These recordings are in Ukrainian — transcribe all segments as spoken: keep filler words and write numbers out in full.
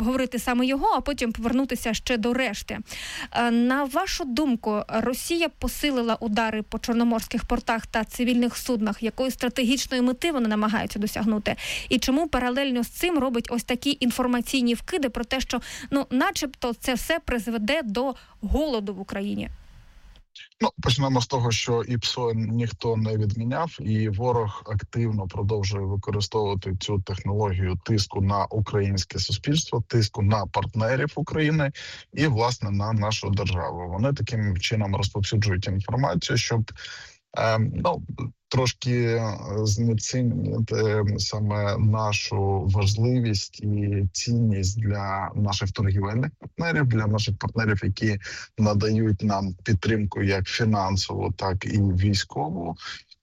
обговорити саме його, а потім повернутися ще до решти. На вашу думку, Росія посилила удари по чорноморських портах та цивільних суднах? Якої стратегічної мети вони намагаються досягнути? І чому паралельно з цим робить ось такі інформаційні вкиди про те, що, ну, начебто, це все призведе до голоду в Україні? Ну, почнемо з того, що ІПСО ніхто не відміняв, і ворог активно продовжує використовувати цю технологію тиску на українське суспільство, тиску на партнерів України і, власне, на нашу державу. Вони таким чином розповсюджують інформацію, щоб е, ну, трошки знецінити саме нашу важливість і цінність для наших торгівельних партнерів, для наших партнерів, які надають нам підтримку як фінансову, так і військову.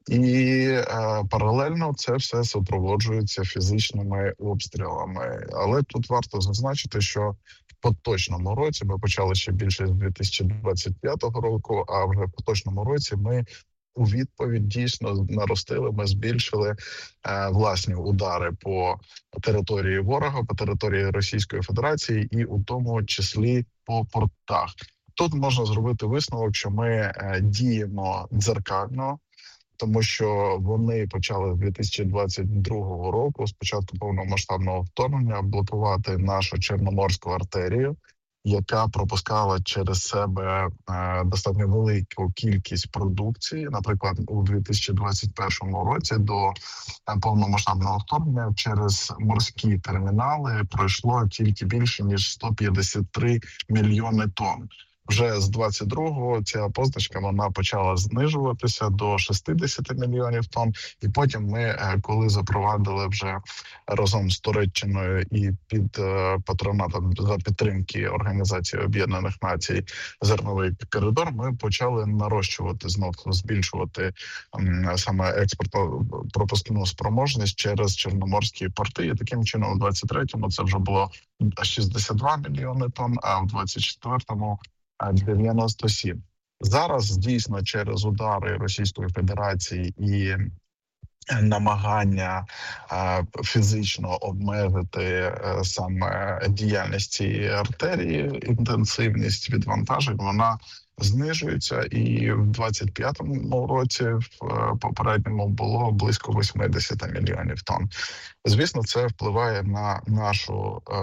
І е, паралельно це все супроводжується фізичними обстрілами. Але тут варто зазначити, що в поточному році, ми почали ще більше з дві тисячі двадцять п'ятого року, а вже в поточному році ми у відповідь дійсно наростили, ми збільшили е, власні удари по території ворога, по території Російської Федерації і у тому числі по портах. Тут можна зробити висновок, що ми е, діємо дзеркально, тому що вони почали з дві тисячі двадцять другого року, з початку повномасштабного вторгнення, блокувати нашу Чорноморську артерію, яка пропускала через себе е, достатньо велику кількість продукції. Наприклад, у дві тисячі двадцять першому році до е, повномасштабного вторгнення через морські термінали пройшло тільки більше ніж сто п'ятдесят три мільйони тонн. Вже з двадцять другого ця позначка вона почала знижуватися до шістдесят мільйонів тонн. І потім ми, коли запровадили вже разом з Туреччиною і під патронатом за підтримки Організації Об'єднаних Націй зерновий коридор, ми почали нарощувати, знов збільшувати саме експортно-пропускну спроможність через чорноморські порти. І таким чином у двадцять третьому це вже було шістдесят два мільйони тонн, а в двадцять четвертому дев'яносто сім. Зараз дійсно через удари Російської Федерації і намагання е, фізично обмежити е, саме діяльність цієї артерії, інтенсивність відвантажень, вона знижується, і в двадцять п'ятому році в е, попередньому було близько вісімдесят мільйонів тонн. Звісно, це впливає на нашу е,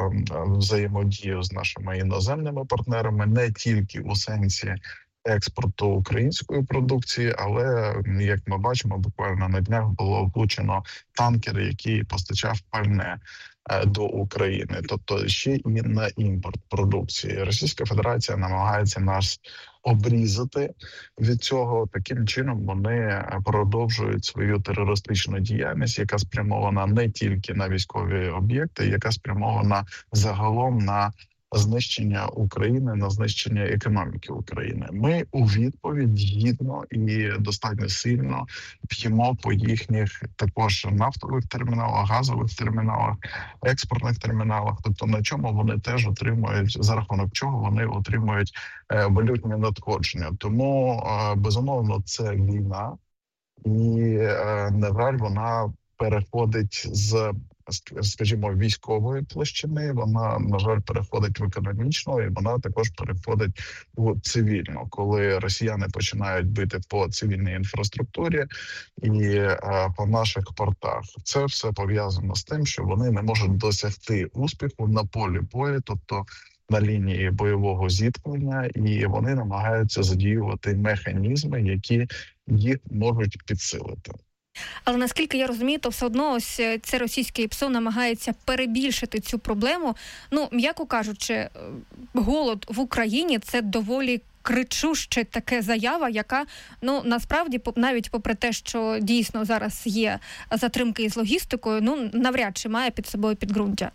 взаємодію з нашими іноземними партнерами, не тільки у сенсі експорту української продукції, але, як ми бачимо, буквально на днях було влучено танкер, який постачав пальне до України, тобто ще і на імпорт продукції. Російська Федерація намагається нас обрізати від цього. Таким чином вони продовжують свою терористичну діяльність, яка спрямована не тільки на військові об'єкти, яка спрямована загалом на знищення України, на знищення економіки України. Ми у відповідь гідно і достатньо сильно б'ємо по їхніх також нафтових терміналах, газових терміналах, експортних терміналах. Тобто на чому вони теж отримують, за рахунок чого вони отримують е, валютні надходження. Тому, е, безумовно, це війна. І, е, на жаль, вона переходить з, скажімо, військової площини, вона, на жаль, переходить в економічну, і вона також переходить в цивільну, коли росіяни починають бити по цивільній інфраструктурі і а, по наших портах. Це все пов'язано з тим, що вони не можуть досягти успіху на полі бою, тобто на лінії бойового зіткнення, і вони намагаються задіювати механізми, які їх можуть підсилити. Але наскільки я розумію, то все одно ось це російське ІПСО намагається перебільшити цю проблему. Ну, м'яко кажучи, голод в Україні – це доволі кричуще таке заява, яка, ну, насправді, навіть попри те, що дійсно зараз є затримки із логістикою, ну, навряд чи має під собою підґрунтя.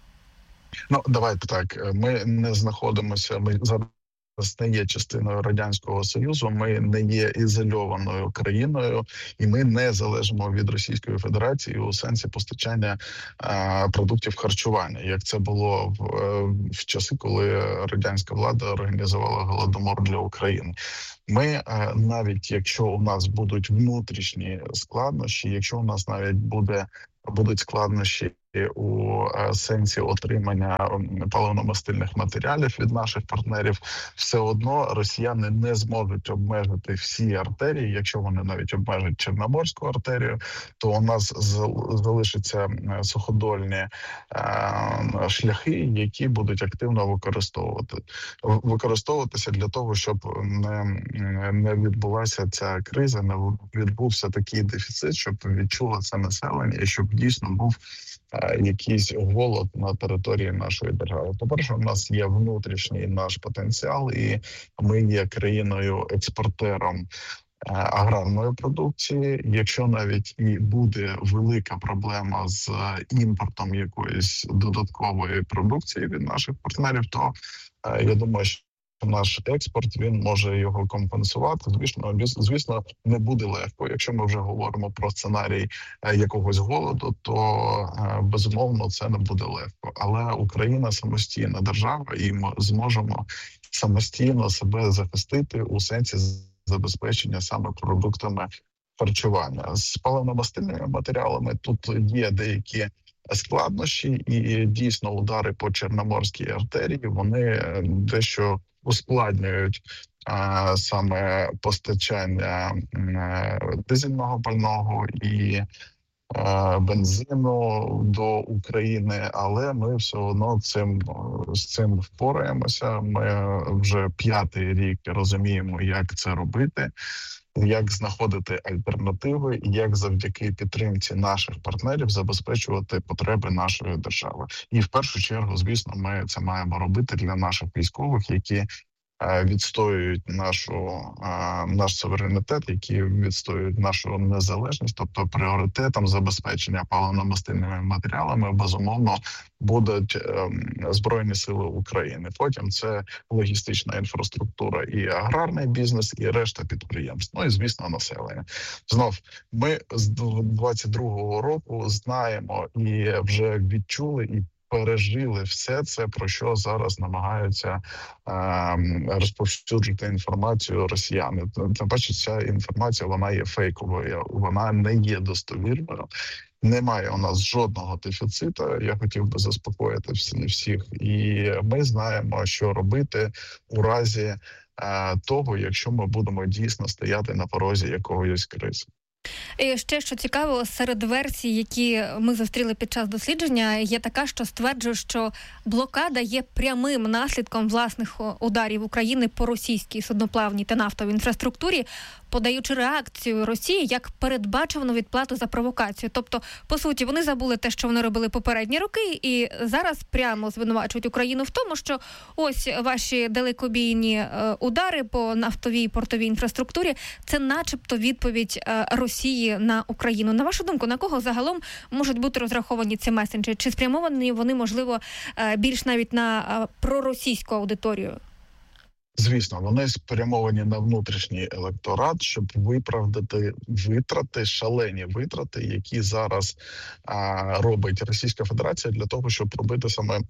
Ну, давайте так, ми не знаходимося, ми зараз не є частиною Радянського Союзу, ми не є ізольованою країною, і ми не залежимо від Російської Федерації у сенсі постачання а, продуктів харчування, як це було в, в часи, коли радянська влада організувала голодомор для України. Ми, навіть якщо у нас будуть внутрішні складнощі, якщо у нас навіть буде будуть складнощі у сенсі отримання паливно-мастильних матеріалів від наших партнерів, все одно росіяни не зможуть обмежити всі артерії. Якщо вони навіть обмежать Чорноморську артерію, то у нас залишаться суходольні шляхи, які будуть активно використовувати використовуватися для того, щоб не, не відбулася ця криза, не відбувся такий дефіцит, щоб відчуло це населення і щоб дійсно був якийсь голод на території нашої держави. По-перше, у нас є внутрішній наш потенціал, і ми є країною-експортером аграрної продукції. Якщо навіть і буде велика проблема з імпортом якоїсь додаткової продукції від наших партнерів, то я думаю, що наш експорт, він може його компенсувати. Звісно, звісно, не буде легко. Якщо ми вже говоримо про сценарій якогось голоду, то безумовно це не буде легко. Але Україна самостійна держава, і ми зможемо самостійно себе захистити у сенсі забезпечення саме продуктами харчування. З паливно-мастильними матеріалами тут є деякі складнощі, і дійсно удари по Чорноморській артерії, вони дещо ускладнюють а, саме постачання а, дизельного пального і а, бензину до України, але ми все одно цим, з цим впораємося. Ми вже п'ятий рік розуміємо, як це робити, як знаходити альтернативи і як завдяки підтримці наших партнерів забезпечувати потреби нашої держави. І в першу чергу, звісно, ми це маємо робити для наших військових, які відстоюють нашу наш суверенітет, які відстоюють нашу незалежність. Тобто пріоритетом забезпечення паливно-мастильними матеріалами безумовно будуть Збройні Сили України. Потім це логістична інфраструктура і аграрний бізнес, і решта підприємств. Ну і звісно, населення. Знов ми з двадцять другого року знаємо і вже відчули і пережили все це, про що зараз намагаються е, розповсюджувати інформацію росіяни. Тим паче, ця інформація, вона є фейковою, вона не є достовірною. Немає у нас жодного дефіциту, я хотів би заспокоїти всі, всіх. І ми знаємо, що робити у разі е, того, якщо ми будемо дійсно стояти на порозі якоїсь кризи. І ще, що цікаво, серед версій, які ми зустріли під час дослідження, є така, що стверджує, що блокада є прямим наслідком власних ударів України по російській судноплавній та нафтовій інфраструктурі, подаючи реакцію Росії як передбачувану відплату за провокацію. Тобто, по суті, вони забули те, що вони робили попередні роки, і зараз прямо звинувачують Україну в тому, що ось ваші далекобійні удари по нафтовій і портовій інфраструктурі – це начебто відповідь Росії на Україну. На вашу думку, на кого загалом можуть бути розраховані ці месенджі? Чи спрямовані вони, можливо, більш навіть на проросійську аудиторію? Звісно, вони спрямовані на внутрішній електорат, щоб виправдати витрати, шалені витрати, які зараз а, робить Російська Федерація для того, щоб робити саме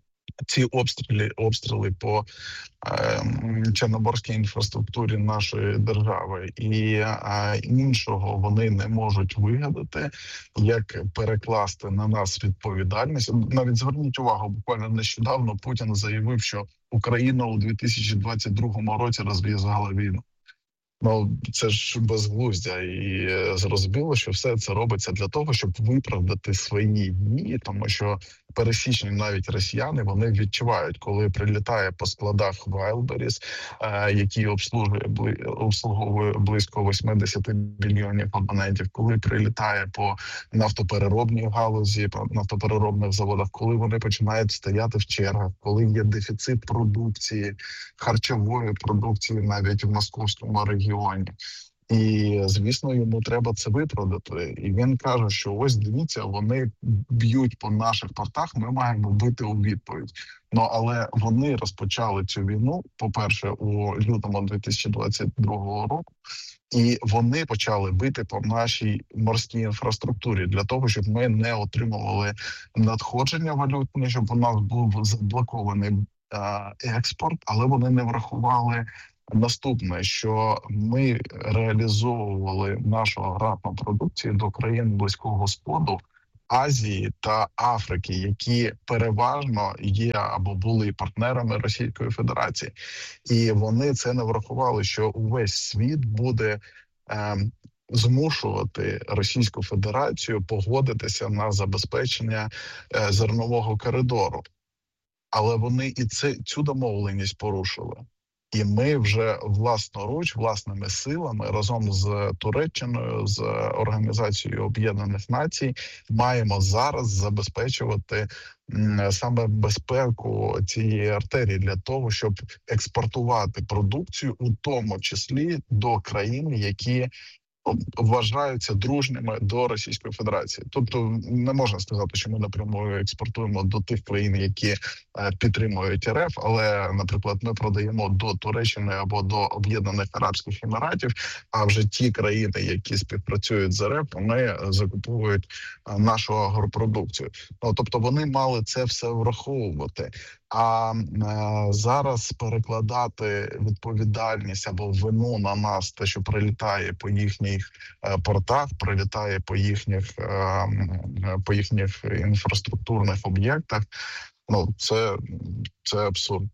ці обстріли, обстріли по е, чорноморській інфраструктурі нашої держави. І е, іншого вони не можуть вигадати, як перекласти на нас відповідальність. Навіть зверніть увагу, буквально нещодавно Путін заявив, що Україна у дві тисячі двадцять другому році розв'язала війну. Ну, це ж безглуздя, і зрозуміло, що все це робиться для того, щоб виправдати свої дії, тому що пересічні навіть росіяни, вони відчувають, коли прилітає по складах Wildberries, е, які обслуговує, обслуговує близько вісімдесят мільйонів абонентів, коли прилітає по нафтопереробній галузі, по нафтопереробних заводах, коли вони починають стояти в чергах, коли є дефіцит продукції, харчової продукції навіть в московському регіоні. І, звісно, йому треба це виправдати. І він каже, що ось, дивіться, вони б'ють по наших портах, ми маємо бити у відповідь. Ну, але вони розпочали цю війну, по-перше, у лютому дві тисячі двадцять другого року, і вони почали бити по нашій морській інфраструктурі для того, щоб ми не отримували надходження валютні, щоб у нас був заблокований експорт, але вони не врахували наступне, що ми реалізовували нашу аграрну продукцію до країн Близького Сходу Азії та Африки, які переважно є або були партнерами Російської Федерації. І вони це не врахували, що увесь світ буде е, змушувати Російську Федерацію погодитися на забезпечення е, зернового коридору. Але вони і це, цю домовленість порушили. І ми вже власноруч, власними силами, разом з Туреччиною, з Організацією Об'єднаних Націй, маємо зараз забезпечувати м, саме безпеку цієї артерії для того, щоб експортувати продукцію, у тому числі до країн, які вважаються дружніми до Російської Федерації. Тобто не можна сказати, що ми напряму експортуємо до тих країн, які е, підтримують РФ, але, наприклад, ми продаємо до Туреччини або до Об'єднаних Арабських Еміратів, а вже ті країни, які співпрацюють з РФ, вони закуповують е, нашу агропродукцію. Ну, тобто вони мали це все враховувати. А е, зараз перекладати відповідальність або вину на нас, те, що прилітає по їхніх е, портах, прилітає по їхніх е, по їхніх інфраструктурних об'єктах, ну це, це абсурд.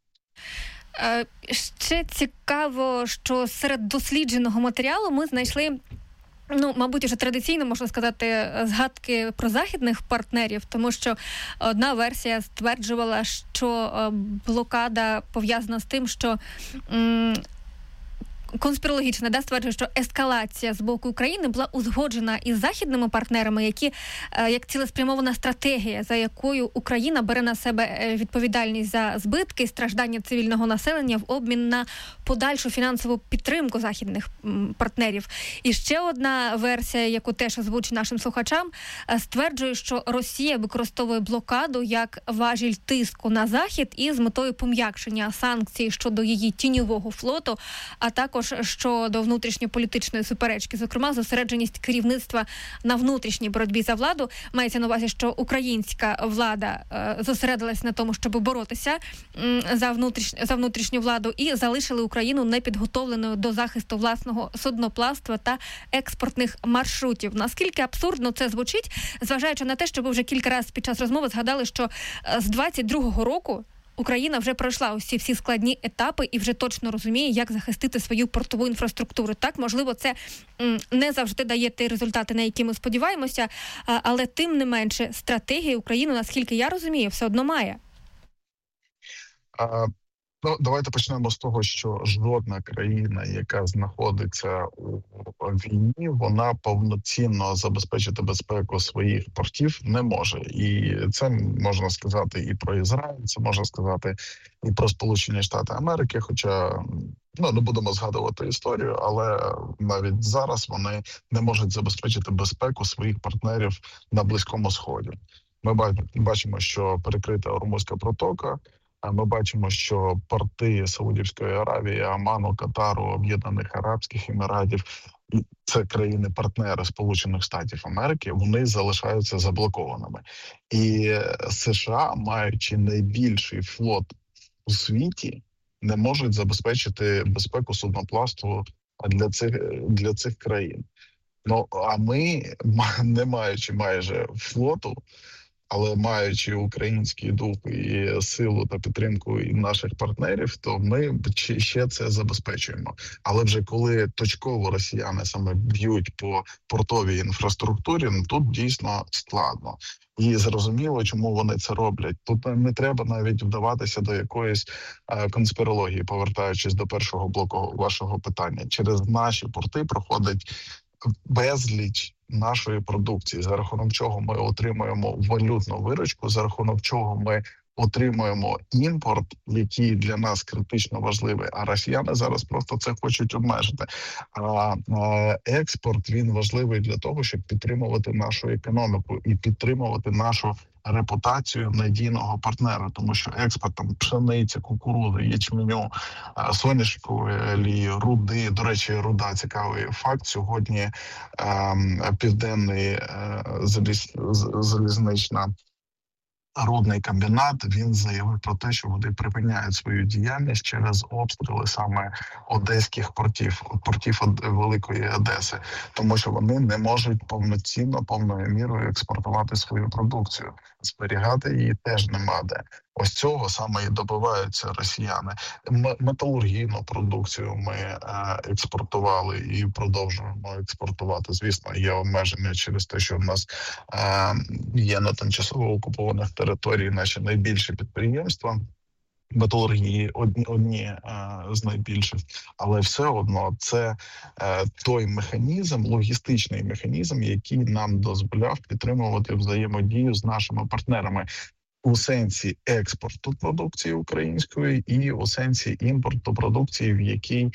Ще цікаво, що серед дослідженого матеріалу ми знайшли, ну, мабуть, вже традиційно, можна сказати, згадки про західних партнерів, тому що одна версія стверджувала, що блокада пов'язана з тим, що м- конспірологічна, да, стверджує, що ескалація з боку України була узгоджена із західними партнерами, які як цілеспрямована стратегія, за якою Україна бере на себе відповідальність за збитки, страждання цивільного населення в обмін на подальшу фінансову підтримку західних партнерів. І ще одна версія, яку теж озвучу нашим слухачам, стверджує, що Росія використовує блокаду як важіль тиску на Захід і з метою пом'якшення санкцій щодо її тіньового флоту, а також щодо внутрішньополітичної суперечки, зокрема, зосередженість керівництва на внутрішній боротьбі за владу. Мається на увазі, що українська влада е, зосередилась на тому, щоб боротися м, за, внутріш... за внутрішню владу і залишили Україну непідготовленою до захисту власного судноплавства та експортних маршрутів. Наскільки абсурдно це звучить, зважаючи на те, що ви вже кілька разів під час розмови згадали, що з двадцять другого року Україна вже пройшла усі всі складні етапи і вже точно розуміє, як захистити свою портову інфраструктуру. Так, можливо, це м, не завжди дає ті результати, на які ми сподіваємося, а, але тим не менше стратегія України, наскільки я розумію, все одно має. А, ну, давайте почнемо з того, що жодна країна, яка знаходиться у війні, вона повноцінно забезпечити безпеку своїх портів не може. І це можна сказати і про Ізраїль, це можна сказати і про Сполучені Штати Америки, хоча, ну, не будемо згадувати історію, але навіть зараз вони не можуть забезпечити безпеку своїх партнерів на Близькому Сході. Ми бачимо, що перекрита Ормузька протока. Ми бачимо, що порти Саудівської Аравії, Оману, Катару, Об'єднаних Арабських Еміратів – це країни-партнери Сполучених Штатів Америки, вони залишаються заблокованими. І США, маючи найбільший флот у світі, не можуть забезпечити безпеку судноплавству для цих, для цих країн. Ну, а ми, не маючи майже флоту, але маючи український дух і силу та підтримку і наших партнерів, то ми ще це забезпечуємо. Але вже коли точково росіяни саме б'ють по портовій інфраструктурі, ну тут дійсно складно. І зрозуміло, чому вони це роблять. Тут не треба навіть вдаватися до якоїсь е, конспірології, повертаючись до першого блоку вашого питання. Через наші порти проходить безліч нашої продукції, за рахунок чого ми отримуємо валютну виручку, за рахунок чого ми отримуємо імпорт, який для нас критично важливий, а росіяни зараз просто це хочуть обмежити. А експорт, він важливий для того, щоб підтримувати нашу економіку і підтримувати нашу репутацію надійного партнера, тому що експортом пшениці, кукурудзи, ячменю, соняшникової олії, руди, до речі, руда, цікавий факт, сьогодні ем, південний е, заліз, залізнична рудний комбінат, він заявив про те, що вони припиняють свою діяльність через обстріли саме одеських портів, портів Великої Одеси, тому що вони не можуть повноцінно, повною мірою експортувати свою продукцію. Зберігати її теж нема де. Ось цього саме і добиваються росіяни. Металургійну продукцію ми е, експортували і продовжуємо експортувати. Звісно, є обмеження через те, що в нас е, є на тимчасово окупованих територіях наші найбільші підприємства. Металургії одні, одні е, з найбільших, але все одно це е, той механізм, логістичний механізм, який нам дозволяв підтримувати взаємодію з нашими партнерами у сенсі експорту продукції української і у сенсі імпорту продукції, в якій,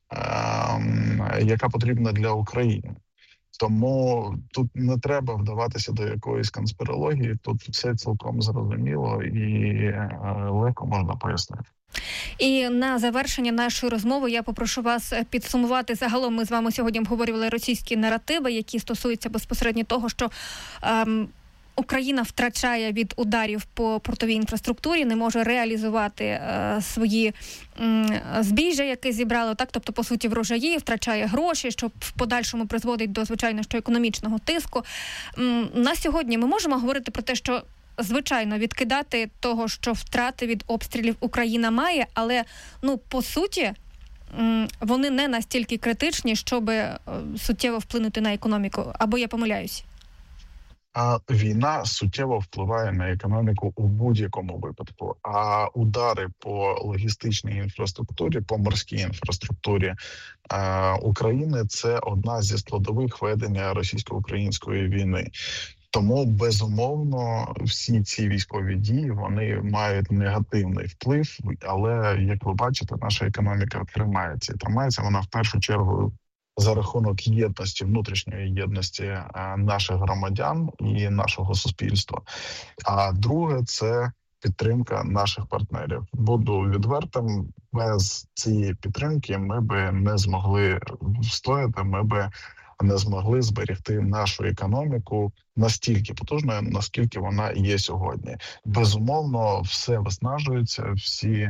е, яка потрібна для України. Тому тут не треба вдаватися до якоїсь конспірології, тут все цілком зрозуміло і е, легко можна пояснити. І на завершення нашої розмови я попрошу вас підсумувати. Загалом ми з вами сьогодні обговорювали російські наративи, які стосуються безпосередньо того, що ем, Україна втрачає від ударів по портовій інфраструктурі, не може реалізувати е, свої м, збіжжя, яке зібрало, так, тобто, по суті, врожаї, втрачає гроші, що в подальшому призводить до, звичайно, що економічного тиску. М, на сьогодні ми можемо говорити про те, що, звичайно, відкидати того, що втрати від обстрілів Україна має, але, ну, по суті, м, вони не настільки критичні, щоб е, суттєво вплинути на економіку. Або я помиляюсь? А війна суттєво впливає на економіку у будь-якому випадку. А удари по логістичній інфраструктурі, по морській інфраструктурі е, України – це одна зі складових ведення російсько-української війни. Тому, безумовно, всі ці військові дії, вони мають негативний вплив, але, як ви бачите, наша економіка тримається. І тримається вона в першу чергу за рахунок єдності, внутрішньої єдності наших громадян і нашого суспільства. А друге – це підтримка наших партнерів. Буду відвертим, без цієї підтримки ми би не змогли встояти, ми би не змогли зберегти нашу економіку настільки потужною, наскільки вона є сьогодні. Безумовно, все виснажується, всі е,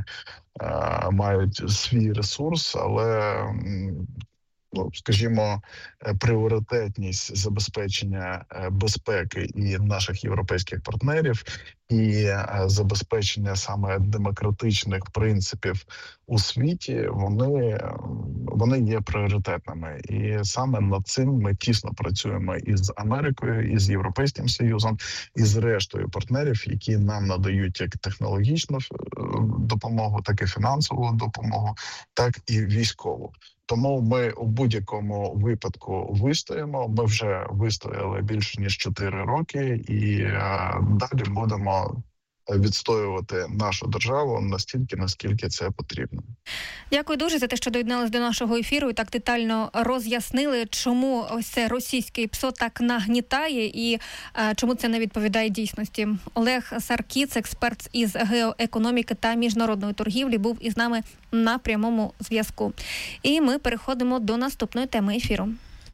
мають свій ресурс, але ну, скажімо, пріоритетність забезпечення безпеки і наших європейських партнерів, і забезпечення саме демократичних принципів у світі, вони, вони є пріоритетними. І саме над цим ми тісно працюємо із Америкою, із Європейським Союзом, і з рештою партнерів, які нам надають як технологічну допомогу, так і фінансову допомогу, так і військову. Тому ми у будь-якому випадку вистоїмо. Ми вже вистояли більше ніж чотири роки, і е, далі будемо відстоювати нашу державу настільки, наскільки це потрібно. Дякую дуже за те, що доєдналися до нашого ефіру і так детально роз'яснили, чому ось це російське ПСО так нагнітає і а, чому це не відповідає дійсності. Олег Саркіц, експерт із геоекономіки та міжнародної торгівлі, був із нами на прямому зв'язку. І ми переходимо до наступної теми ефіру.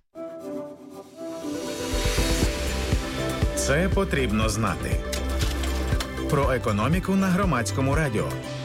Це потрібно знати. Про економіку на Громадському радіо.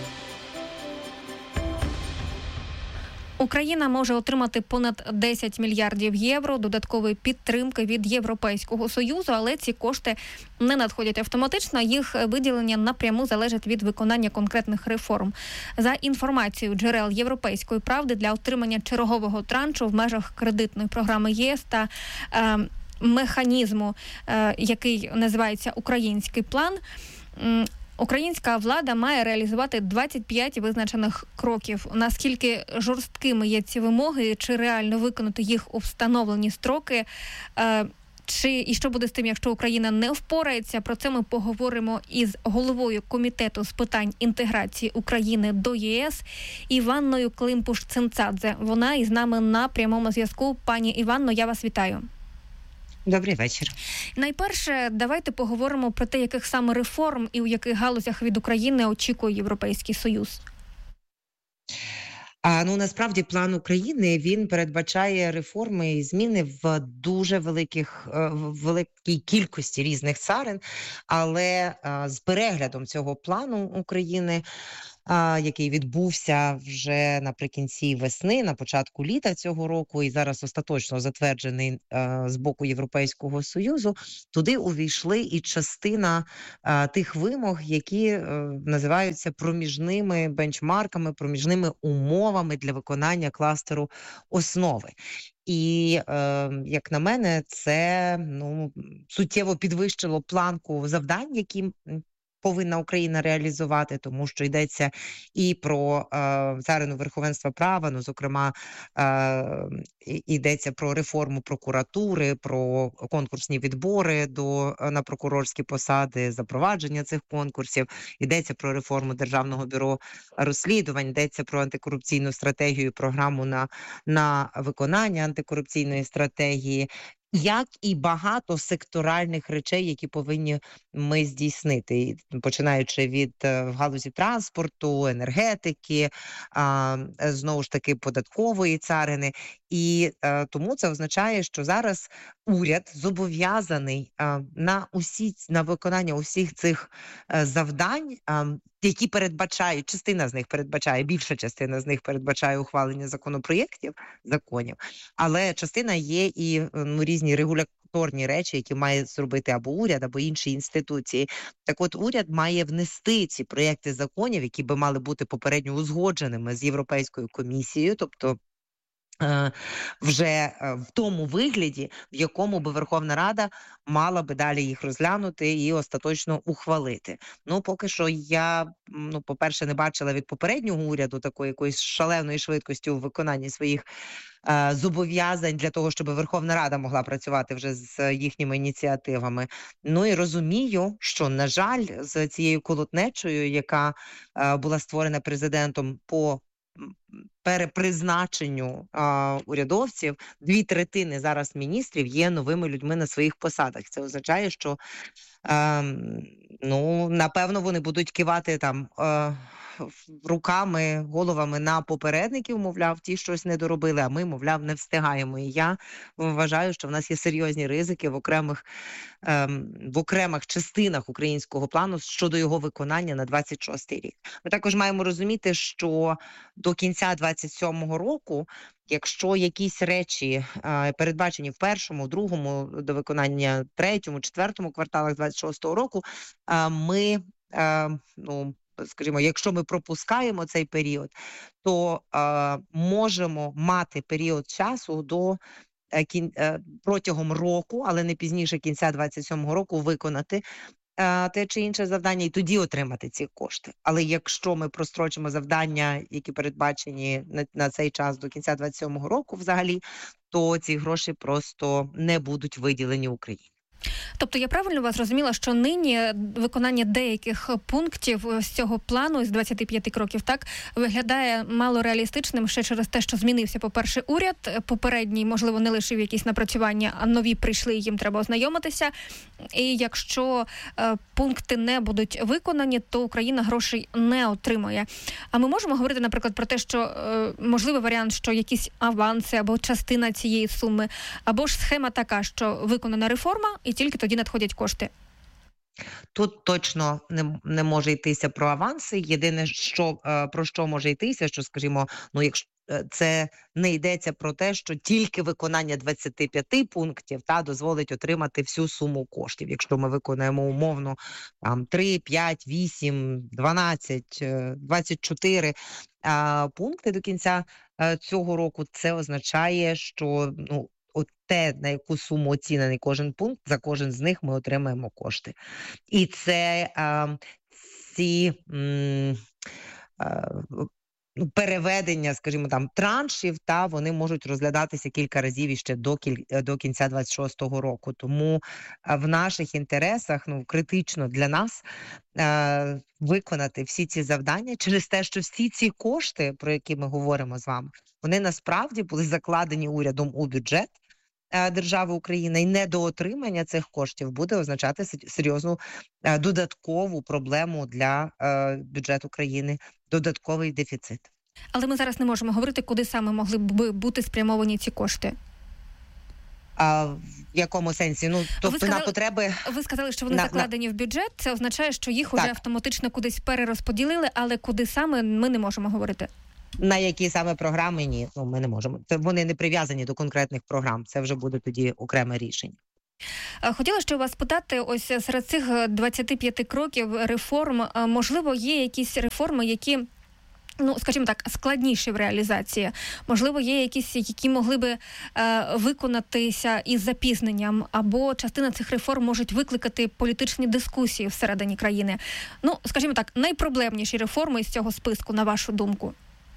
Україна може отримати понад десять мільярдів євро додаткової підтримки від Європейського Союзу, але ці кошти не надходять автоматично, їх виділення напряму залежить від виконання конкретних реформ. За інформацією джерел Європейської правди, для отримання чергового траншу в межах кредитної програми ЄС та е, механізму, е, який називається «Український план», українська влада має реалізувати двадцять п'ять визначених кроків. Наскільки жорсткими є ці вимоги, чи реально виконати їх у встановлені строки, чи і що буде з тим, якщо Україна не впорається, про це ми поговоримо із головою Комітету з питань інтеграції України до ЄС Іванною Климпуш-Цинцадзе. Вона із нами на прямому зв'язку. Пані Іванно, я вас вітаю. Добрий вечір. Найперше, давайте поговоримо про те, яких саме реформ і у яких галузях від України очікує Європейський Союз. А ну насправді план України він передбачає реформи і зміни в дуже великих в великій кількості різних царин, але а, з переглядом цього плану України, а, який відбувся вже наприкінці весни, на початку літа цього року, і зараз остаточно затверджений а, з боку Європейського Союзу, туди увійшли і частина а, тих вимог, які а, називаються проміжними бенчмарками, проміжними умовами для виконання кластеру основи. І, е, як на мене, це ну, суттєво підвищило планку завдань, які повинна Україна реалізувати, тому що йдеться і про е, царину верховенства права, ну, зокрема, е, йдеться про реформу прокуратури, про конкурсні відбори до, на прокурорські посади, запровадження цих конкурсів, йдеться про реформу Державного бюро розслідувань, йдеться про антикорупційну стратегію, програму на, на виконання антикорупційної стратегії, як і багато секторальних речей, які повинні ми здійснити, починаючи від в галузі транспорту, енергетики, а, знову ж таки податкової царини. І а, тому це означає, що зараз уряд зобов'язаний а, на усі на виконання усіх цих а, завдань, а, які передбачають, частина з них передбачає, більша частина з них передбачає ухвалення законопроєктів, законів, але частина є і ну, різні регуляторні речі, які має зробити або уряд, або інші інституції. Так от уряд має внести ці проєкти законів, які би мали бути попередньо узгодженими з Європейською комісією, тобто вже в тому вигляді, в якому би Верховна Рада мала би далі їх розглянути і остаточно ухвалити. Ну, поки що я, ну, по-перше, не бачила від попереднього уряду такої якоїсь шаленої швидкості у виконанні своїх е, зобов'язань для того, щоб Верховна Рада могла працювати вже з їхніми ініціативами. Ну і розумію, що, на жаль, з цією колотнечою, яка е, була створена президентом по перепризначенню а, урядовців, дві третини зараз міністрів є новими людьми на своїх посадах. Це означає, що а, ну, напевно вони будуть кивати там а, руками, головами на попередників, мовляв, ті щось не доробили, а ми, мовляв, не встигаємо. І я вважаю, що в нас є серйозні ризики в окремих, ем, в окремих частинах українського плану щодо його виконання на двадцять шостий рік. Ми також маємо розуміти, що до кінця двадцять сьомого року, якщо якісь речі е, передбачені в першому, другому до виконання третьому, четвертому кварталах двадцять шостого року, е, ми, е, ну, скажімо, якщо ми пропускаємо цей період, то е, можемо мати період часу до е, кін, е, протягом року, але не пізніше кінця двадцять сьомого року виконати е, те чи інше завдання і тоді отримати ці кошти. Але якщо ми прострочимо завдання, які передбачені на, на цей час до кінця двадцять сьомого року взагалі, то ці гроші просто не будуть виділені Україні. Тобто я правильно вас зрозуміла, що нині виконання деяких пунктів з цього плану, з двадцяти п'яти кроків, так, виглядає мало реалістичним ще через те, що змінився, по-перше, уряд, попередній, можливо, не лишив якісь напрацювання, а нові прийшли, їм треба ознайомитися. І якщо е, пункти не будуть виконані, то Україна грошей не отримує. А ми можемо говорити, наприклад, про те, що е, можливий варіант, що якісь аванси або частина цієї суми, або ж схема така, що виконана реформа, і тільки тоді надходять кошти? Тут точно не, не може йтися про аванси. Єдине, що, про що може йтися, що, скажімо, ну, якщо це не йдеться про те, що тільки виконання двадцяти п'яти пунктів та дозволить отримати всю суму коштів. Якщо ми виконаємо умовно там три, п'ять, вісім, дванадцять, двадцять чотири а, пункти до кінця а, цього року, це означає, що ну от те, на яку суму оцінений кожен пункт, за кожен з них ми отримаємо кошти. І це а, ці м, а, переведення, скажімо, там траншів, та вони можуть розглядатися кілька разів іще до, кіль... до кінця двадцять шостого року. Тому в наших інтересах, ну, критично для нас е- виконати всі ці завдання через те, що всі ці кошти, про які ми говоримо з вами, вони насправді були закладені урядом у бюджет держави України, і недоотримання цих коштів буде означати серйозну додаткову проблему для бюджету країни, додатковий дефіцит. Але ми зараз не можемо говорити, куди саме могли б бути спрямовані ці кошти. А в якому сенсі? Ну, тобто сказали, на потреби... Ви сказали, що вони на, закладені на... в бюджет. Це означає, що їх так. уже автоматично кудись перерозподілили, але куди саме ми не можемо говорити. На які саме програми? Ні, ну, ми не можемо. Це вони не прив'язані до конкретних програм. Це вже буде тоді окреме рішення. Хотіла ще у вас питати, ось серед цих двадцяти п'яти кроків реформ, можливо, є якісь реформи, які, ну, скажімо так, складніші в реалізації? Можливо, є якісь, які могли би е, виконатися із запізненням, або частина цих реформ можуть викликати політичні дискусії всередині країни? Ну, скажімо так, найпроблемніші реформи із цього списку, на вашу думку?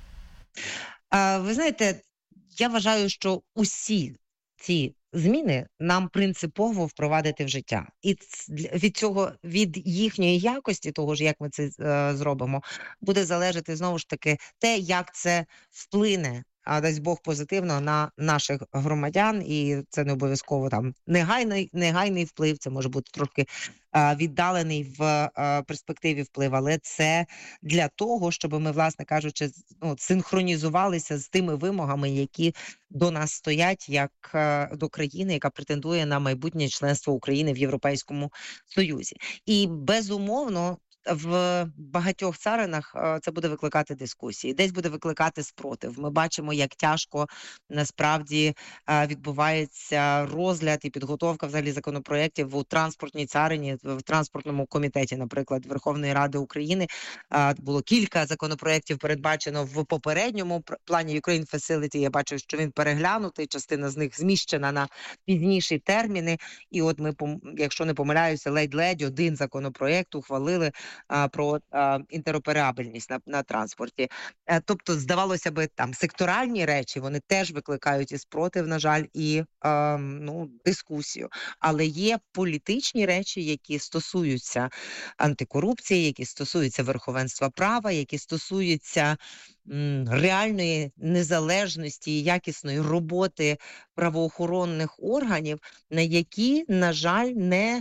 А, ви знаєте, я вважаю, що усі ці зміни нам принципово впровадити в життя. І від цього, від їхньої якості, того ж, як ми це е, зробимо, буде залежати, знову ж таки, те, як це вплине, а дасть Бог, позитивно на наших громадян. І це не обов'язково там негайний, негайний вплив, це може бути трохи е, віддалений в е, перспективі вплив, але це для того, щоб ми, власне кажучи, ну, синхронізувалися з тими вимогами, які до нас стоять, як е, до країни, яка претендує на майбутнє членство України в Європейському Союзі. І, безумовно, в багатьох царинах це буде викликати дискусії, десь буде викликати спротив. Ми бачимо, як тяжко насправді відбувається розгляд і підготовка взагалі законопроєктів у транспортній царині, в транспортному комітеті, наприклад, Верховної Ради України. Було кілька законопроєктів передбачено в попередньому плані Ukraine Facility. Я бачу, що він переглянутий, частина з них зміщена на пізніші терміни. І от ми, якщо не помиляюся, ледь-ледь один законопроєкт ухвалили про а, інтероперабельність на, на транспорті. А, тобто, здавалося би, там секторальні речі, вони теж викликають і спротив, на жаль, і а, ну, дискусію. Але є політичні речі, які стосуються антикорупції, які стосуються верховенства права, які стосуються м, реальної незалежності і якісної роботи правоохоронних органів, на які, на жаль, не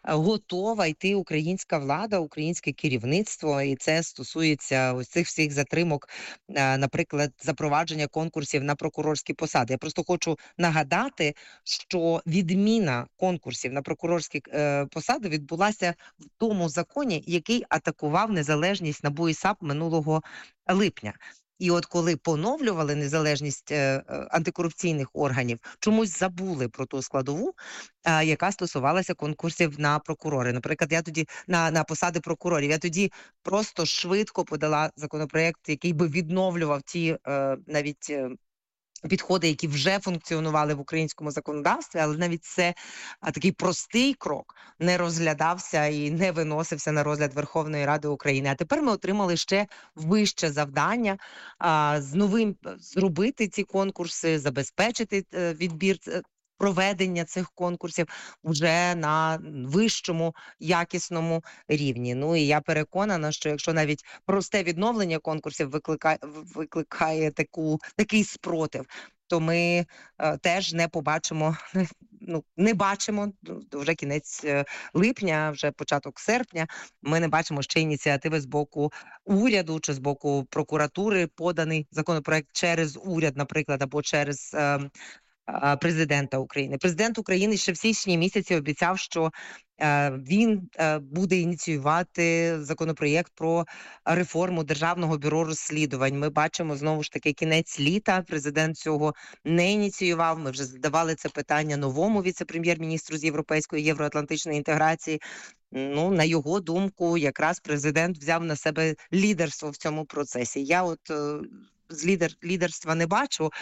готова йти українська влада, українське керівництво, і це стосується ось цих всіх затримок, наприклад, запровадження конкурсів на прокурорські посади. Я просто хочу нагадати, що відміна конкурсів на прокурорські е, посади відбулася в тому законі, який атакував незалежність НАБУ і САП минулого липня. І от коли поновлювали незалежність е, антикорупційних органів, чомусь забули про ту складову, е, яка стосувалася конкурсів на прокурори. Наприклад, я тоді на, на посади прокурорів, я тоді просто швидко подала законопроєкт, який би відновлював ті е, навіть е, підходи, які вже функціонували в українському законодавстві, але навіть це а, такий простий крок не розглядався і не виносився на розгляд Верховної Ради України. А тепер ми отримали ще вище завдання а, з новим зробити ці конкурси, забезпечити а, відбір проведення цих конкурсів вже на вищому якісному рівні. Ну і я переконана, що якщо навіть просте відновлення конкурсів викликає, викликає таку, такий спротив, то ми е, теж не побачимо, ну, не бачимо, вже кінець липня, вже початок серпня, ми не бачимо ще ініціативи з боку уряду чи з боку прокуратури, поданий законопроект через уряд, наприклад, або через е, Президента України. Президент України ще в січні місяці обіцяв, що е, він е, буде ініціювати законопроєкт про реформу Державного бюро розслідувань. Ми бачимо, знову ж таки, кінець літа. Президент цього не ініціював. Ми вже задавали це питання новому віце-прем'єр-міністру з європейської євроатлантичної інтеграції. Ну, на його думку, якраз президент взяв на себе лідерство в цьому процесі. Я от е, з лідер, лідерства не бачу,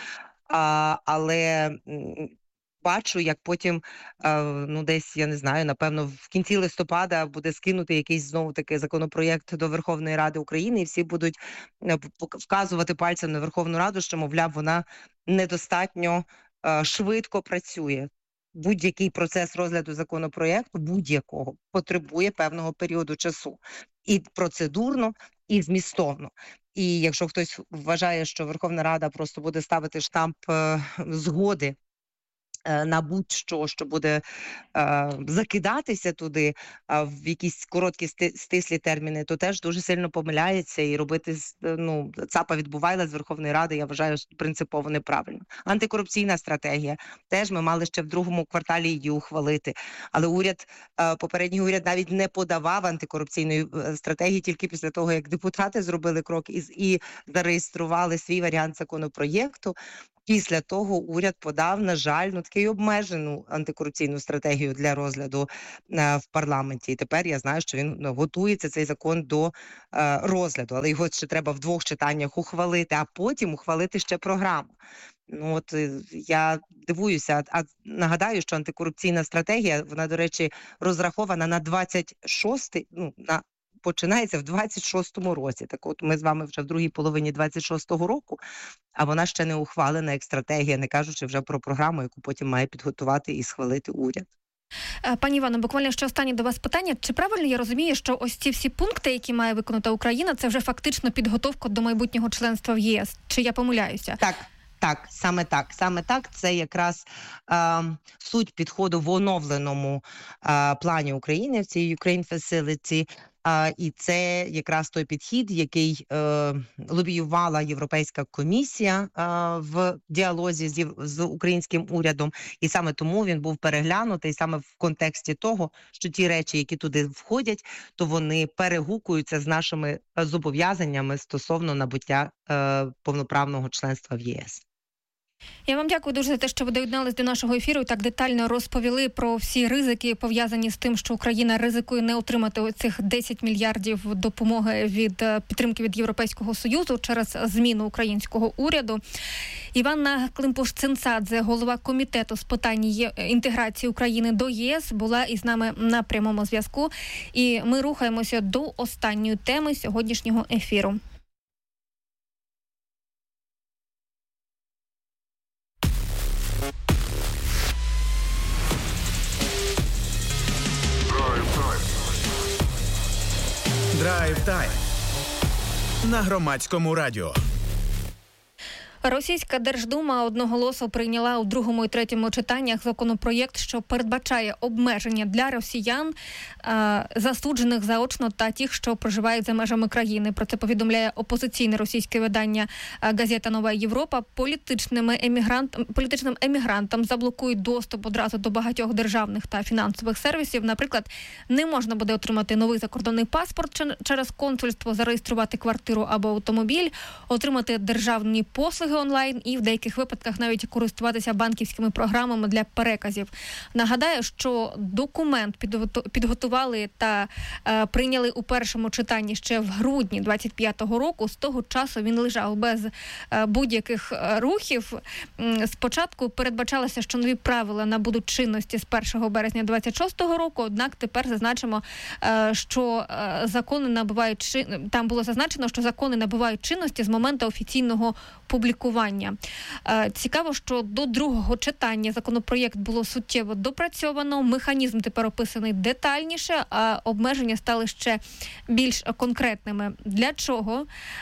А, але бачу, як потім, а, ну десь, я не знаю, напевно, в кінці листопада буде скинути якийсь знову-таки законопроєкт до Верховної Ради України, і всі будуть вказувати пальцем на Верховну Раду, що, мовляв, вона недостатньо а, швидко працює. Будь-який процес розгляду законопроєкту, будь-якого, потребує певного періоду часу. І процедурно, і змістовно. І якщо хтось вважає, що Верховна Рада просто буде ставити штамп е, згоди на будь-що, що буде е, закидатися туди е, в якісь короткі стислі терміни, то теж дуже сильно помиляється, і робити ну, ЦАПа відбувайла з Верховної Ради, я вважаю, принципово неправильно. Антикорупційна стратегія. Теж ми мали ще в другому кварталі її ухвалити. Але уряд, е, попередній уряд навіть не подавав антикорупційної стратегії тільки після того, як депутати зробили крок і, і зареєстрували свій варіант законопроєкту. Після того уряд подав, на жаль, ну таку обмежену антикорупційну стратегію для розгляду е, в парламенті. І тепер я знаю, що він ну, готується цей закон до е, розгляду, але його ще треба в двох читаннях ухвалити, а потім ухвалити ще програму. Ну от я дивуюся, а нагадаю, що антикорупційна стратегія, вона, до речі, розрахована на двадцять шостий, ну, на починається в двадцять шостому році. Так от ми з вами вже в другій половині двадцять шостого року, а вона ще не ухвалена як стратегія, не кажучи вже про програму, яку потім має підготувати і схвалити уряд. Пані Івано, буквально ще останнє до вас питання. Чи правильно я розумію, що ось ці всі пункти, які має виконати Україна, це вже фактично підготовка до майбутнього членства в ЄС? Чи я помиляюся? Так. Так, саме так. Саме так. Це якраз е, суть підходу в оновленому е, плані України в цій Ukraine Facility. Е, і це якраз той підхід, який е, лобіювала Європейська комісія е, в діалозі з, з українським урядом. І саме тому він був переглянутий саме в контексті того, що ті речі, які туди входять, то вони перегукуються з нашими зобов'язаннями стосовно набуття е, повноправного членства в ЄС. Я вам дякую дуже за те, що ви доєдналися до нашого ефіру і так детально розповіли про всі ризики, пов'язані з тим, що Україна ризикує не отримати цих десять мільярдів допомоги від підтримки від Європейського Союзу через зміну українського уряду. Іванна Климпуш-Цинцадзе, голова комітету з питань інтеграції України до ЄС, була із нами на прямому зв'язку. І ми рухаємося до останньої теми сьогоднішнього ефіру. Драйв-тайм на Громадському радіо. Російська Держдума одноголосно прийняла у другому і третьому читаннях законопроєкт, що передбачає обмеження для росіян, засуджених заочно та тих, що проживають за межами країни. Про це повідомляє опозиційне російське видання газета «Нова Європа». Політичними емігрант, політичним емігрантам заблокують доступ одразу до багатьох державних та фінансових сервісів. Наприклад, не можна буде отримати новий закордонний паспорт через консульство, зареєструвати квартиру або автомобіль, отримати державні послуги онлайн і в деяких випадках навіть користуватися банківськими програмами для переказів. Нагадаю, що документ підготували та е, прийняли у першому читанні ще в грудні двадцять п'ятого року. З того часу він лежав без е, будь-яких рухів. Спочатку передбачалося, що нові правила набудуть чинності з першого березня двадцять шостого року, однак тепер зазначимо, е, що е, закони набувають чин... там було зазначено, що закони набувають чинності з моменту офіційного публікування. Цікаво, що до другого читання законопроєкт було суттєво допрацьовано, механізм тепер описаний детальніше, а обмеження стали ще більш конкретними. Для чого?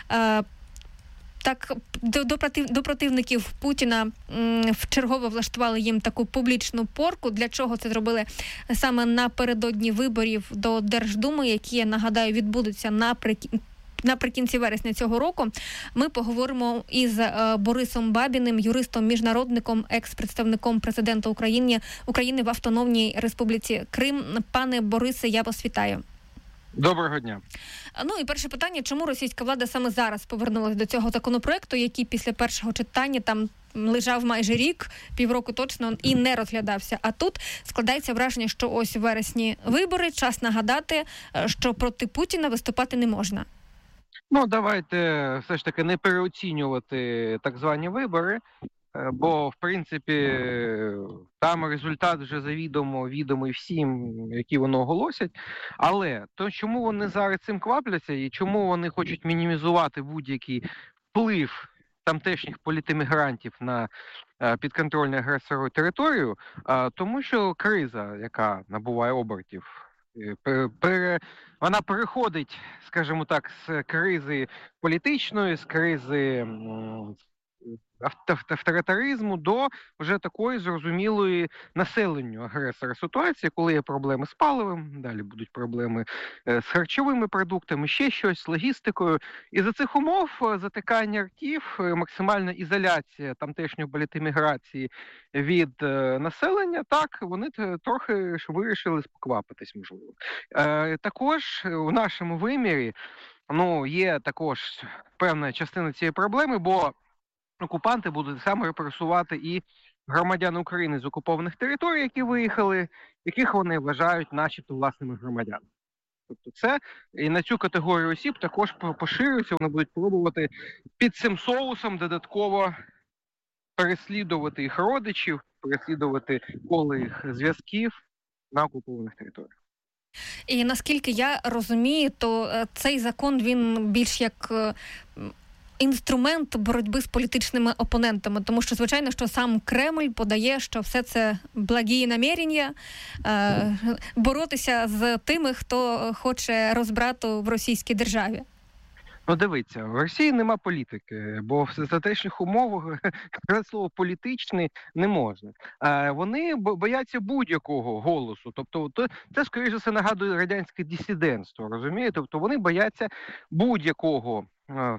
Так, до, до, против, до противників Путіна м, вчергово влаштували їм таку публічну порку. Для чого це зробили саме напередодні виборів до Держдуми, які, я нагадаю, відбудуться наприкінці Наприкінці вересня цього року. Ми поговоримо із е, Борисом Бабіним, юристом-міжнародником, екс-представником президента України, України в Автономній Республіці Крим. Пане Борисе, я вас вітаю. Доброго дня. Ну і перше питання, чому російська влада саме зараз повернулася до цього законопроекту, який після першого читання там лежав майже рік, півроку точно, і не розглядався. А тут складається враження, що ось у вересні вибори, час нагадати, що проти Путіна виступати не можна. Ну, давайте все ж таки не переоцінювати так звані вибори, бо, в принципі, там результат вже завідомо відомий всім, які вони оголосять. Але то, чому вони зараз цим квапляться і чому вони хочуть мінімізувати будь-який вплив тамтешніх політемігрантів на підконтрольну агресору територію, тому що криза, яка набуває обертів, пере, вона переходить, скажімо так, з кризи політичної, з кризи авторитаризму до вже такої зрозумілої населенню агресора ситуації, коли є проблеми з паливом, далі будуть проблеми з харчовими продуктами, ще щось, з логістикою. І за цих умов затикання ртів, максимальна ізоляція тамтешньої політеміграції від населення, так, вони трохи вирішили поквапитись, можливо. Також у нашому вимірі, ну, є також певна частина цієї проблеми, бо окупанти будуть саме репресувати і громадян України з окупованих територій, які виїхали, яких вони вважають начебто власними громадянами. Тобто це і на цю категорію осіб також поширюється, вони будуть пробувати під цим соусом додатково переслідувати їх родичів, переслідувати коло їх зв'язків на окупованих територіях. І наскільки я розумію, то цей закон, він більш як інструмент боротьби з політичними опонентами, тому що, звичайно, що сам Кремль подає, що все це благі намірення, е, боротися з тими, хто хоче розбрату в російській державі. Ну, дивіться, в Росії нема політики, бо в затишних умовах слово «політичний» не можна. А вони бояться будь-якого голосу. Тобто це, скоріше за все, нагадує радянське дисидентство, розумієте? Тобто вони бояться будь-якого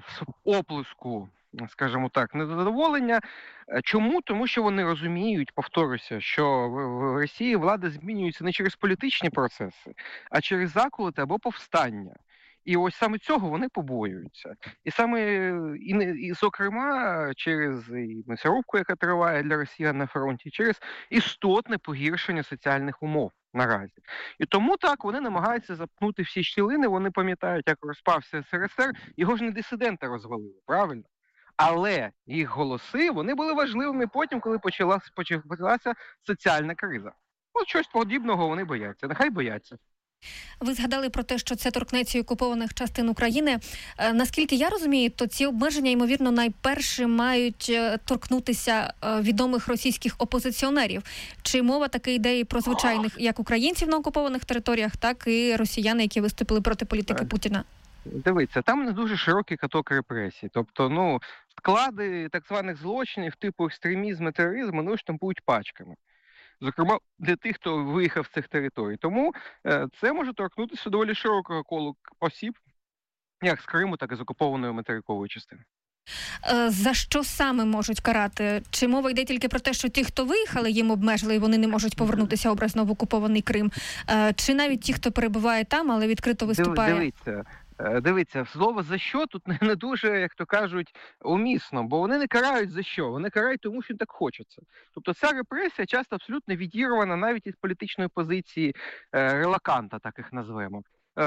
оплеску, скажімо так, незадоволення. Чому? Тому що вони розуміють, повторюся, що в Росії влада змінюється не через політичні процеси, а через заколоти або повстання. І ось саме цього вони побоюються. І саме, і, і зокрема, через і м'ясорубку, яка триває для росіян на фронті, через істотне погіршення соціальних умов наразі. І тому так, вони намагаються запнути всі щілини, вони пам'ятають, як розпався ес ер ес ер, його ж не дисиденти розвалили, правильно? Але їх голоси, вони були важливими потім, коли почалася, почалася соціальна криза. От щось подібного вони бояться, нехай бояться. Ви згадали про те, що це торкнеться окупованих частин України. Наскільки я розумію, то ці обмеження, ймовірно, найперше мають торкнутися відомих російських опозиціонерів. Чи мова таки йде і про звичайних як українців на окупованих територіях, так і росіян, які виступили проти політики Путіна? Дивіться, там не дуже широкий каток репресій. Тобто, ну, склади так званих злочинів типу екстремізму, тероризму, ну, штампують пачками. Зокрема, для тих, хто виїхав з цих територій. Тому е, це може торкнутися доволі широкого колу осіб, як з Криму, так і з окупованої материкової частини. Е, за що саме можуть карати? Чи мова йде тільки про те, що ті, хто виїхали, їм обмежили, і вони не можуть повернутися образно в окупований Крим? Е, чи навіть ті, хто перебуває там, але відкрито виступає? Дивіться. Дивіться, слово «за що» тут не дуже, як то кажуть, умісно, бо вони не карають за що, вони карають тому, що їм так хочеться. Тобто ця репресія часто абсолютно відірвана навіть із політичної позиції релаканта, так їх назвемо.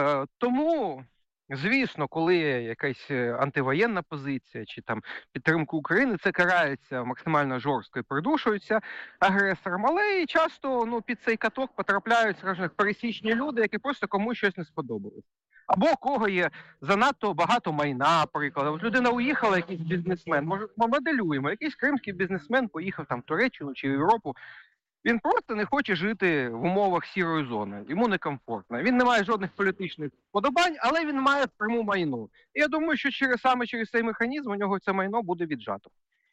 Тому, звісно, коли є якась антивоєнна позиція чи там підтримка України, це карається максимально жорстко і придушується агресором, але і часто ну, під цей каток потрапляють, скажімо, пересічні люди, які просто комусь щось не сподобалось. Або у кого є занадто багато майна, наприклад. От людина уїхала, якийсь бізнесмен, може, моделюємо, якийсь кримський бізнесмен поїхав там в Туреччину чи в Європу. Він просто не хоче жити в умовах сірої зони, йому некомфортно. Він не має жодних політичних вподобань, але він має пряму майно. І я думаю, що через, саме через цей механізм у нього це майно буде віджато.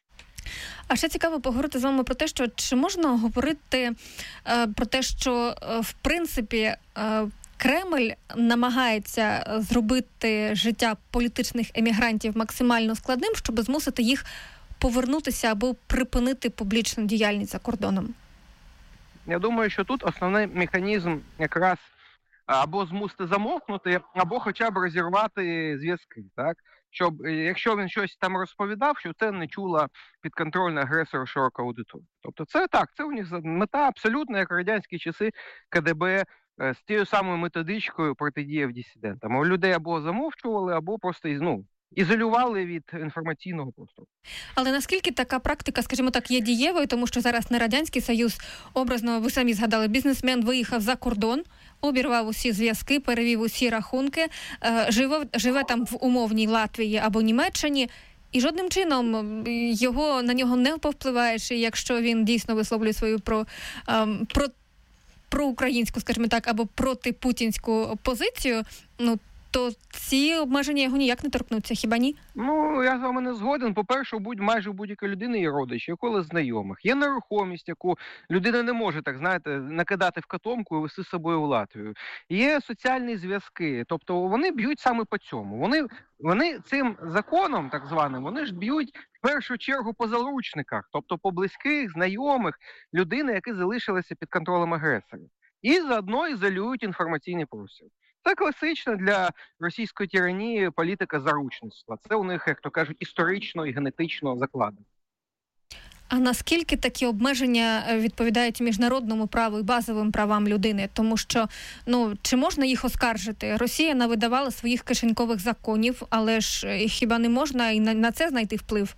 А ще цікаво поговорити з вами про те, що чи можна говорити е, про те, що е, в принципі е, Кремль намагається зробити життя політичних емігрантів максимально складним, щоб змусити їх повернутися або припинити публічну діяльність за кордоном? Я думаю, що тут основний механізм якраз або змусити замовкнути, або хоча б розірвати зв'язки, так? Щоб, якщо він щось там розповідав, що це не чула підконтрольна агресору широка аудиторія. Тобто це так, це у них мета абсолютно, як в радянські часи ка де бе, з тією самою методичкою протидіяв дисидентам. У людей або замовчували, або просто ну, ізолювали від інформаційного простору. Але наскільки така практика, скажімо так, є дієвою, тому що зараз не Радянський Союз, образно, ви самі згадали, бізнесмен виїхав за кордон, обірвав усі зв'язки, перевів усі рахунки, живе, живе там в умовній Латвії або Німеччині, і жодним чином його, на нього не повпливає, чи якщо він дійсно висловлює свою про, про, проукраїнську, скажімо так, або протипутінську позицію, ну, то ці обмеження його ніяк не торкнуться, хіба ні? Ну, я з вами не згоден. По-перше, будь майже будь-якої людини є родичі, коло знайомих. Є нерухомість, яку людина не може, так знаєте, накидати в котомку і вести з собою в Латвію. Є соціальні зв'язки, тобто вони б'ють саме по цьому. Вони, вони цим законом, так званим, вони ж б'ють в першу чергу по заручниках, тобто по близьких, знайомих, людини, які залишилися під контролем агресора. І заодно ізолюють інформаційний простір. Це класична для російської тиранії політика заручництва. Це у них, як то кажуть, історично і генетично закладено. А наскільки такі обмеження відповідають міжнародному праву і базовим правам людини? Тому що, ну, чи можна їх оскаржити? Росія навидавала своїх кишенькових законів, але ж хіба не можна і на, на це знайти вплив?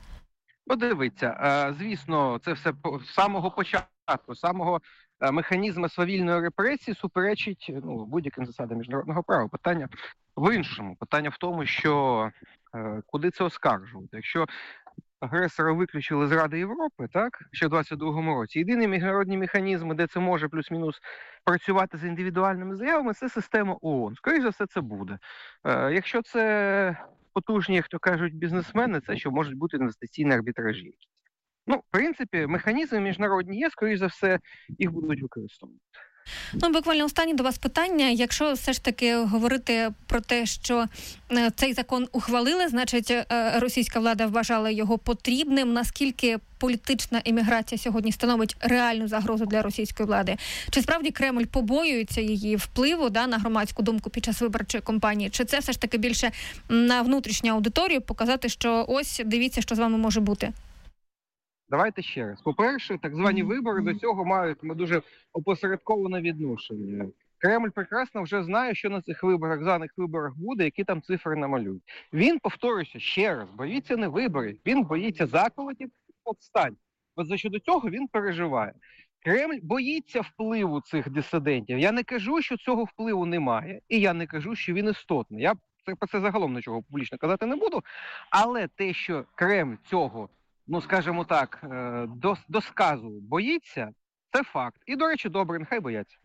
Подивіться, звісно, це все з самого початку, з самого механізму свавільної репресії суперечить ну, будь-яким засадам міжнародного права. Питання в іншому. Питання в тому, що е, куди це оскаржувати. Якщо агресора виключили з Ради Європи, так, ще в двадцять другому році, єдині міжнародні механізми, де це може плюс-мінус працювати з індивідуальними заявами, це система ООН. Скоріше за все, це буде. Е, якщо це потужні, як то кажуть, бізнесмени, це що можуть бути інвестиційні арбітражі. Ну, в принципі, механізми міжнародні є, скоріш за все, їх будуть використовувати. Ну, буквально останнє до вас питання. Якщо все ж таки говорити про те, що цей закон ухвалили, значить, російська влада вважала його потрібним. Наскільки політична еміграція сьогодні становить реальну загрозу для російської влади? Чи справді Кремль побоюється її впливу да, на громадську думку під час виборчої кампанії? Чи це все ж таки більше на внутрішню аудиторію показати, що ось, дивіться, що з вами може бути? Давайте ще раз. По-перше, так звані вибори до цього мають дуже опосередковане відношення. Кремль прекрасно вже знає, що на цих виборах, званих виборах буде, які там цифри намалюють. Він, повторюся ще раз, боїться не виборів, він боїться заколотів і повстань. От за щодо цього він переживає. Кремль боїться впливу цих дисидентів. Я не кажу, що цього впливу немає, і я не кажу, що він істотний. Я про це загалом нічого публічно казати не буду, але те, що Кремль цього ну, скажімо так, до, до сказу боїться, це факт. І, до речі, добре, нехай бояться.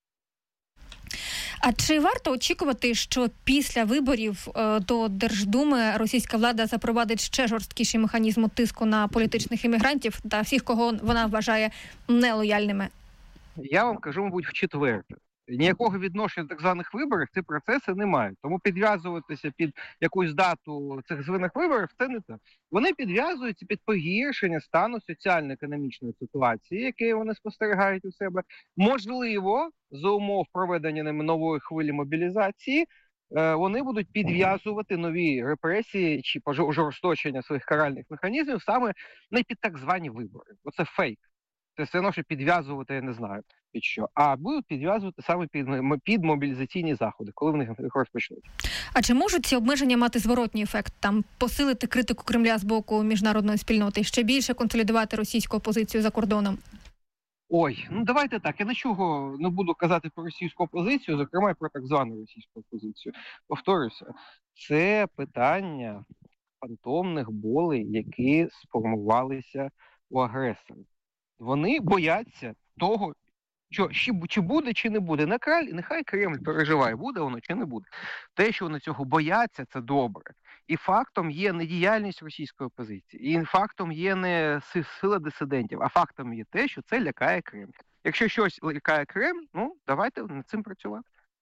А чи варто очікувати, що після виборів до Держдуми російська влада запровадить ще жорсткіший механізм тиску на політичних іммігрантів та всіх, кого вона вважає нелояльними? Я вам кажу, мабуть, в-четверте. Ніякого відношення до так званих виборів ці процеси не мають. Тому підв'язуватися під якусь дату цих званих виборів – це не так. Вони підв'язуються під погіршення стану соціально-економічної ситуації, які вони спостерігають у себе. Можливо, за умов проведення ними нової хвилі мобілізації, вони будуть підв'язувати нові репресії чи пожорсточення своїх каральних механізмів саме не під так звані вибори. Оце фейк. Це все одно, що підв'язувати, я не знаю, під що. А будуть підв'язувати саме під, під мобілізаційні заходи, коли вони їх розпочнуть. А чи можуть ці обмеження мати зворотній ефект? Там посилити критику Кремля з боку міжнародної спільноти, ще більше консолідувати російську опозицію за кордоном? Ой, ну давайте так, я нічого не буду казати про російську опозицію, зокрема і про так звану російську опозицію. Повторюся, це питання фантомних болей, які сформувалися у агресора. Вони бояться того, що чи буде, чи не буде. Нехай Кремль переживає, буде воно чи не буде. Те, що вони цього бояться, це добре. І фактом є не діяльність російської опозиції, і фактом є не сила дисидентів, а фактом є те, що це лякає Кремль. Якщо щось лякає Кремль, ну, давайте над цим працювати.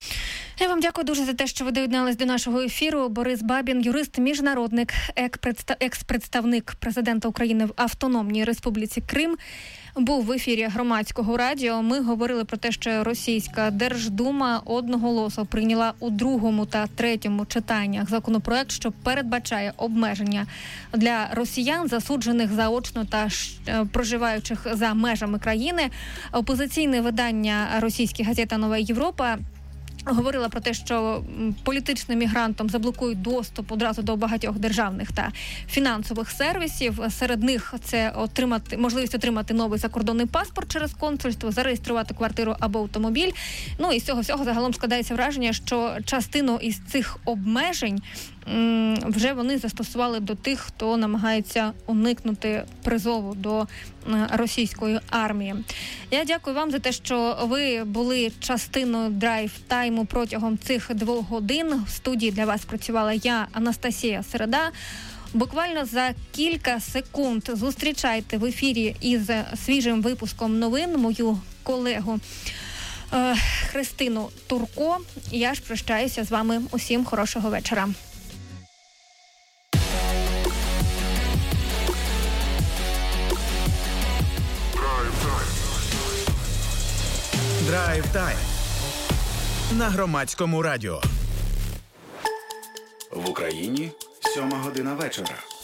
Я вам дякую дуже за те, що ви доєднались до нашого ефіру. Борис Бабін, юрист-міжнародник, екс-представник президента України в Автономній Республіці Крим, був в ефірі Громадського радіо. Ми говорили про те, що російська Держдума одноголосно прийняла у другому та третьому читаннях законопроект, що передбачає обмеження для росіян, засуджених заочно та проживаючих за межами країни. Опозиційне видання російська газета «Нова Європа» говорила про те, що політичним мігрантам заблокують доступ одразу до багатьох державних та фінансових сервісів. Серед них це отримати можливість отримати новий закордонний паспорт через консульство, зареєструвати квартиру або автомобіль. Ну і з цього всього загалом складається враження, що частину із цих обмежень вже вони застосували до тих, хто намагається уникнути призову до російської армії. Я дякую вам за те, що ви були частиною драйв-тайму протягом цих двох годин. В студії для вас працювала я, Анастасія Середа. Буквально за кілька секунд зустрічайте в ефірі із свіжим випуском новин мою колегу е, Христину Турко. Я ж прощаюся з вами. Усім хорошого вечора. Драйв-тайм на Громадському радіо. В Україні сьома година вечора.